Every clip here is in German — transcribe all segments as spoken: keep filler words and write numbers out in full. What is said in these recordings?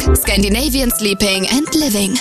Scandinavian Sleeping and Living.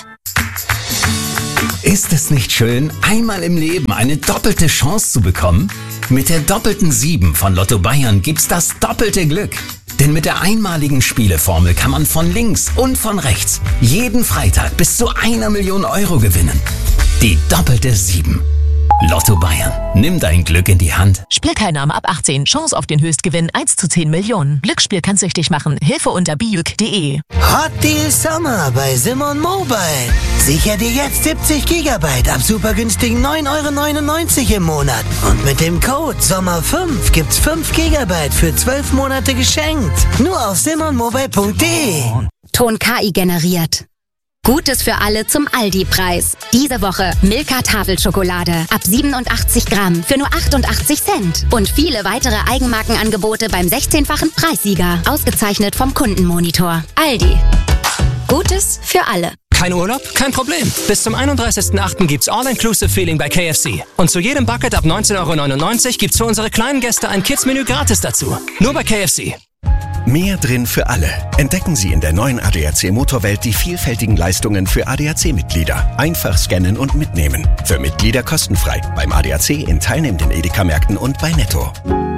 Ist es nicht schön, einmal im Leben eine doppelte Chance zu bekommen? Mit der doppelten sieben von Lotto Bayern gibt's das doppelte Glück. Denn mit der einmaligen Spieleformel kann man von links und von rechts jeden Freitag bis zu einer Million Euro gewinnen. Die doppelte sieben. Lotto Bayern. Nimm dein Glück in die Hand. Spielteilnahme ab achtzehn. Chance auf den Höchstgewinn eins zu zehn Millionen. Glücksspiel kann süchtig machen. Hilfe unter biuk punkt de. Hot Deal Summer bei Simon Mobile. Sicher dir jetzt siebzig Gigabyte ab super günstigen neun Euro neunundneunzig im Monat. Und mit dem Code Sommer fünf gibt's fünf Gigabyte für zwölf Monate geschenkt. Nur auf simon mobile punkt de. Ton K I generiert. Gutes für alle zum Aldi-Preis. Diese Woche Milka Tafelschokolade ab siebenundachtzig Gramm für nur achtundachtzig Cent. Und viele weitere Eigenmarkenangebote beim sechzehnfachen Preissieger. Ausgezeichnet vom Kundenmonitor. Aldi. Gutes für alle. Kein Urlaub? Kein Problem. Bis zum einunddreißigsten achten gibt's All-Inclusive-Feeling bei K F C. Und zu jedem Bucket ab neunzehn Euro neunundneunzig gibt's für unsere kleinen Gäste ein Kids-Menü gratis dazu. Nur bei K F C. Mehr drin für alle. Entdecken Sie in der neuen A D A C Motorwelt die vielfältigen Leistungen für A D A C-Mitglieder. Einfach scannen und mitnehmen. Für Mitglieder kostenfrei. Beim A D A C in teilnehmenden Edeka-Märkten und bei Netto.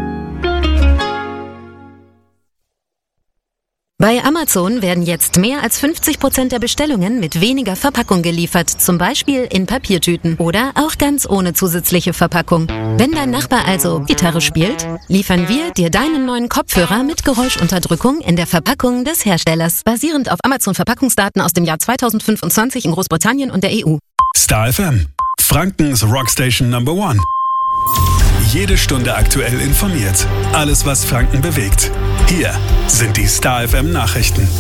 Bei Amazon werden jetzt mehr als fünfzig Prozent der Bestellungen mit weniger Verpackung geliefert, zum Beispiel in Papiertüten oder auch ganz ohne zusätzliche Verpackung. Wenn dein Nachbar also Gitarre spielt, liefern wir dir deinen neuen Kopfhörer mit Geräuschunterdrückung in der Verpackung des Herstellers, basierend auf Amazon-Verpackungsdaten aus dem Jahr zweitausendfünfundzwanzig in Großbritannien und der E U. Star F M, Frankens Rockstation Number One. Jede Stunde aktuell informiert. Alles, was Franken bewegt. Hier sind die Star F M Nachrichten.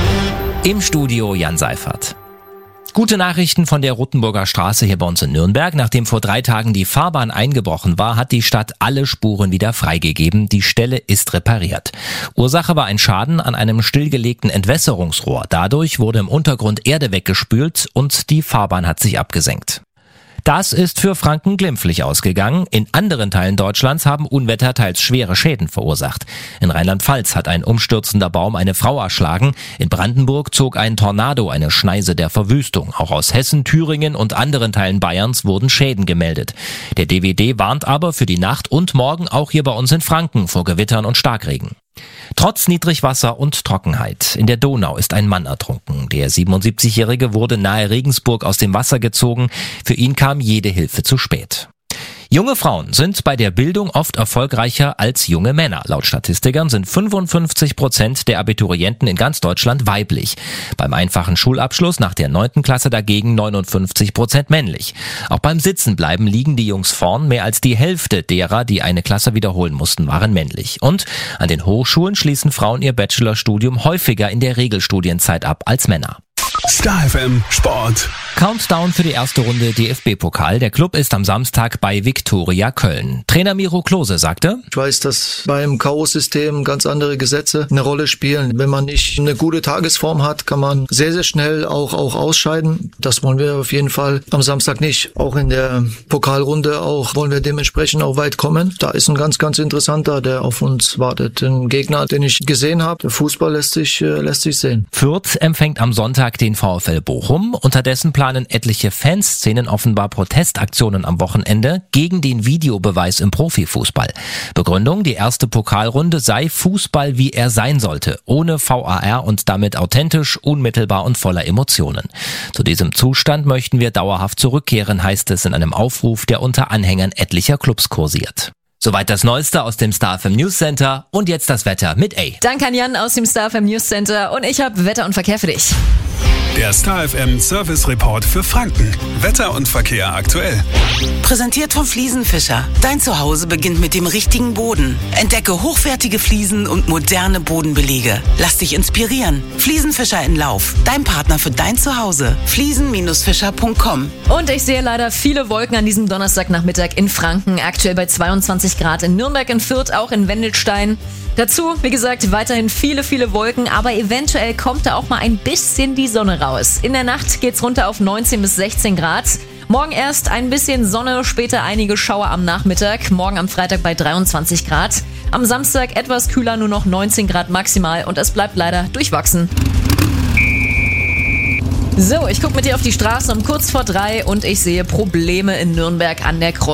Im Studio Jan Seifert. Gute Nachrichten von der Rothenburger Straße hier bei uns in Nürnberg. Nachdem vor drei Tagen die Fahrbahn eingebrochen war, hat die Stadt alle Spuren wieder freigegeben. Die Stelle ist repariert. Ursache war ein Schaden an einem stillgelegten Entwässerungsrohr. Dadurch wurde im Untergrund Erde weggespült und die Fahrbahn hat sich abgesenkt. Das ist für Franken glimpflich ausgegangen. In anderen Teilen Deutschlands haben Unwetter teils schwere Schäden verursacht. In Rheinland-Pfalz hat ein umstürzender Baum eine Frau erschlagen. In Brandenburg zog ein Tornado eine Schneise der Verwüstung. Auch aus Hessen, Thüringen und anderen Teilen Bayerns wurden Schäden gemeldet. Der D W D warnt aber für die Nacht und morgen auch hier bei uns in Franken vor Gewittern und Starkregen. Trotz Niedrigwasser und Trockenheit. In der Donau ist ein Mann ertrunken. Der siebenundsiebzigjährige wurde nahe Regensburg aus dem Wasser gezogen. Für ihn kam jede Hilfe zu spät. Junge Frauen sind bei der Bildung oft erfolgreicher als junge Männer. Laut Statistikern sind fünfundfünfzig Prozent der Abiturienten in ganz Deutschland weiblich. Beim einfachen Schulabschluss nach der neunten Klasse dagegen neunundfünfzig Prozent männlich. Auch beim Sitzenbleiben liegen die Jungs vorn. Mehr als die Hälfte derer, die eine Klasse wiederholen mussten, waren männlich. Und an den Hochschulen schließen Frauen ihr Bachelorstudium häufiger in der Regelstudienzeit ab als Männer. Star F M Sport. Countdown für die erste Runde D F B-Pokal. Der Club ist am Samstag bei Viktoria Köln. Trainer Miro Klose sagte: Ich weiß, dass beim K O-System ganz andere Gesetze eine Rolle spielen. Wenn man nicht eine gute Tagesform hat, kann man sehr, sehr schnell auch, auch ausscheiden. Das wollen wir auf jeden Fall am Samstag nicht. Auch in der Pokalrunde auch wollen wir dementsprechend auch weit kommen. Da ist ein ganz, ganz interessanter, der auf uns wartet. Ein Gegner, den ich gesehen habe. Der Fußball lässt sich, lässt sich sehen. Fürth empfängt am Sonntag den VfL Bochum. Unterdessen planen etliche Fanszenen offenbar Protestaktionen am Wochenende gegen den Videobeweis im Profifußball. Begründung: Die erste Pokalrunde sei Fußball, wie er sein sollte, ohne V A R und damit authentisch, unmittelbar und voller Emotionen. Zu diesem Zustand möchten wir dauerhaft zurückkehren, heißt es in einem Aufruf, der unter Anhängern etlicher Clubs kursiert. Soweit das Neueste aus dem Star F M News Center und jetzt das Wetter mit A. Danke an Jan aus dem Star F M News Center und ich habe Wetter und Verkehr für dich. Der Star F M Service Report für Franken. Wetter und Verkehr aktuell. Präsentiert von Fliesenfischer. Dein Zuhause beginnt mit dem richtigen Boden. Entdecke hochwertige Fliesen und moderne Bodenbelege. Lass dich inspirieren. Fliesenfischer in Lauf. Dein Partner für dein Zuhause. fliesen Fischer punkt com. Und ich sehe leider viele Wolken an diesem Donnerstagnachmittag in Franken. Aktuell bei zweiundzwanzig Grad in Nürnberg, in Fürth, auch in Wendelstein. Dazu, wie gesagt, weiterhin viele, viele Wolken, aber eventuell kommt da auch mal ein bisschen die Sonne raus. In der Nacht geht's runter auf neunzehn bis sechzehn Grad. Morgen erst ein bisschen Sonne, später einige Schauer am Nachmittag. Morgen am Freitag bei dreiundzwanzig Grad. Am Samstag etwas kühler, nur noch neunzehn Grad maximal und es bleibt leider durchwachsen. So, ich gucke mit dir auf die Straße um kurz vor drei und ich sehe Probleme in Nürnberg an der Kreuzung.